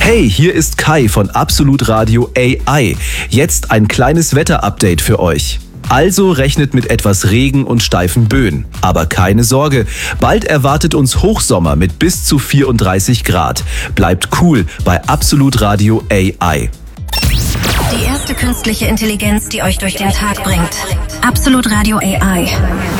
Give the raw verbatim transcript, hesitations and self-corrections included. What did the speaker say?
Hey, hier ist Kai von Absolut Radio A I. Jetzt ein kleines Wetterupdate für euch. Also rechnet mit etwas Regen und steifen Böen. Aber keine Sorge, bald erwartet uns Hochsommer mit bis zu vierunddreißig Grad. Bleibt cool bei Absolut Radio A I. Die erste künstliche Intelligenz, die euch durch den Tag bringt. Absolut Radio A I.